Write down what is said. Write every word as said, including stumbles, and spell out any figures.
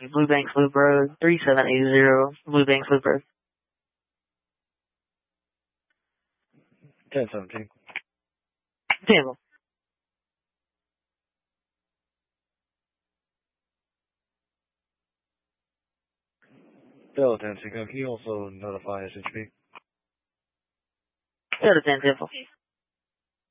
Blue Banks Loop Road, three seven eight zero, Blue Banks Loop Road. ten seventeen. Table. Delta ten, can you also notify S H P? Delta ten, Temple.